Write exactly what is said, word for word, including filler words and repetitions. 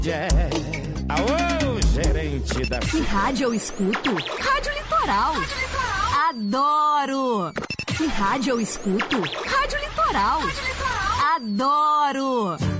Yeah. Aô, gerente da... Que rádio eu escuto? Rádio Litoral. Rádio Litoral. Adoro! Que rádio eu escuto? Rádio Litoral. Rádio Litoral. Adoro!